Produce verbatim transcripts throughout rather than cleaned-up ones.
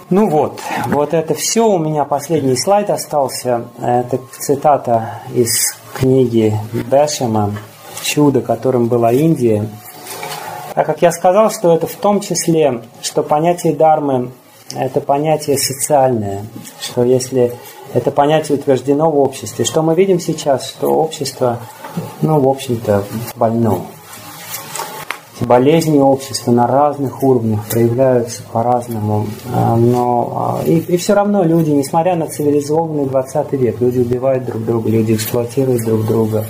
Ну вот, вот это все. У меня последний слайд остался. Это цитата из книги Бешема «Чудо, которым была Индия». Так как я сказал, что это в том числе, что понятие дармы – это понятие социальное, что если это понятие утверждено в обществе, что мы видим сейчас, что общество, ну, в общем-то, больно. Болезни общества на разных уровнях проявляются по-разному, но и, и все равно люди, несмотря на цивилизованный двадцатый век, люди убивают друг друга, люди эксплуатируют друг друга,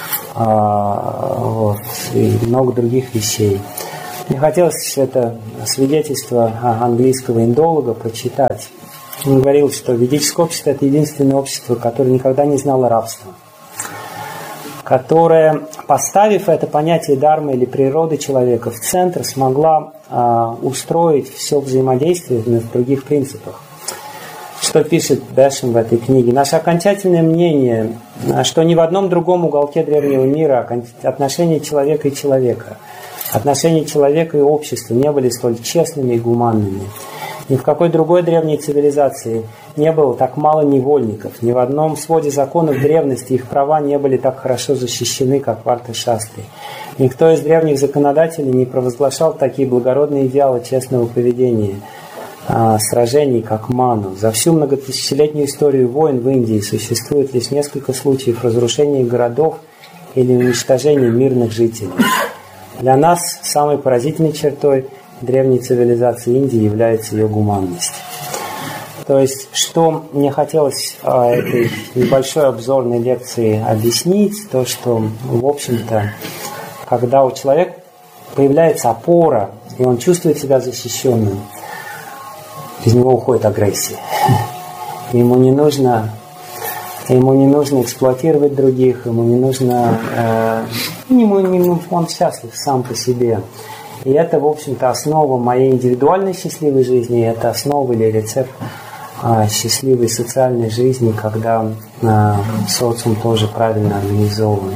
вот, и много других вещей. Мне хотелось это свидетельство английского индолога прочитать. Он говорил, что ведическое общество – это единственное общество, которое никогда не знало рабства, которая, поставив это понятие дармы или природы человека в центр, смогла э, устроить все взаимодействие на других принципах. Что пишет Бешем в этой книге? Наше окончательное мнение, что ни в одном другом уголке древнего мира отношения человека и человека, отношения человека и общества не были столь честными и гуманными. Ни в какой другой древней цивилизации не было так мало невольников. Ни в одном своде законов древности их права не были так хорошо защищены, как в Арта-шастре. Никто из древних законодателей не провозглашал такие благородные идеалы честного поведения, а, сражений, как Ману. За всю многотысячелетнюю историю войн в Индии существует лишь несколько случаев разрушения городов или уничтожения мирных жителей. Для нас самой поразительной чертой древней цивилизации Индии является ее гуманность. То есть, что мне хотелось а, этой небольшой обзорной лекции объяснить, то, что, в общем-то, когда у человека появляется опора, и он чувствует себя защищенным, из него уходит агрессия. Ему не нужно, ему не нужно эксплуатировать других, ему не нужно, э, ему, ему, он счастлив сам по себе. И это, в общем-то, основа моей индивидуальной счастливой жизни, это основа или рецепт а, счастливой социальной жизни, когда а, социум тоже правильно организован.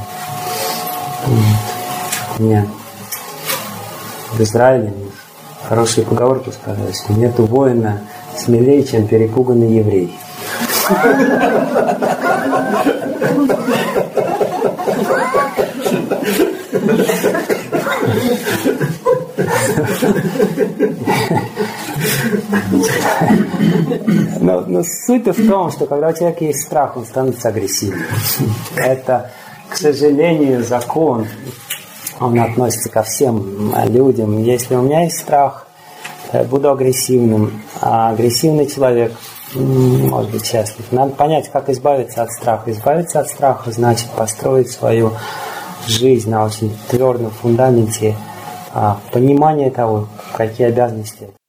Вот. Мне в Израиле хорошие поговорки сказали, что нету воина смелее, чем перепуганный еврей. Но, но суть в том, что когда у человека есть страх, он становится агрессивным. Это, к сожалению, закон. Он относится ко всем людям. Если у меня есть страх, я буду агрессивным. А агрессивный человек может быть счастлив. Надо понять, как избавиться от страха. Избавиться от страха значит построить свою жизнь на очень твердом фундаменте понимания того, какие обязанности